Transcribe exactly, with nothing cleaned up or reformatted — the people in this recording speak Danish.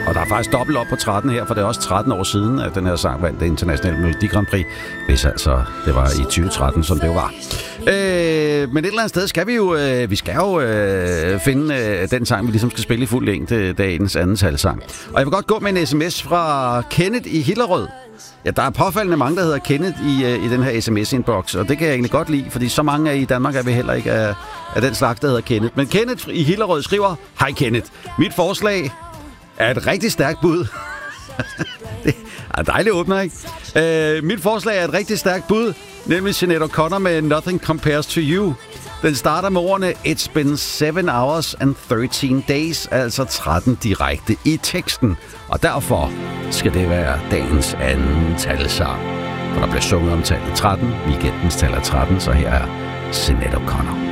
Og der er faktisk dobbelt op på tretten her, for det er også tretten år siden, at den her sang vandt det internationale Melodi Grand Prix, hvis altså det var i tyve tretten, som det jo var. Øh, men et eller andet sted skal vi jo, øh, vi skal jo øh, finde øh, den sang, vi ligesom skal spille i fuld længde, dagens anden talsang. Og jeg vil godt gå med en sms fra Kenneth i Hillerød. Ja, der er påfaldende mange, der hedder Kenneth i, øh, i den her sms-inbox, og det kan jeg egentlig godt lide, fordi så mange af i Danmark er vi heller ikke af, af den slags, der hedder Kenneth. Men Kenneth i Hillerød skriver, hej Kenneth, mit forslag er et rigtig stærkt bud. Det er dejligt åbner, ikke? Øh, mit forslag er et rigtig stærkt bud, nemlig Sinéad O'Connor med Nothing Compares to You. Den starter med ordene It's been seven hours and thirteen days, altså tretten direkte i teksten. Og derfor skal det være dagens anden talsang. For der bliver sunget om tallet tretten, weekendens tal er tretten, så her er Sinéad O'Connor.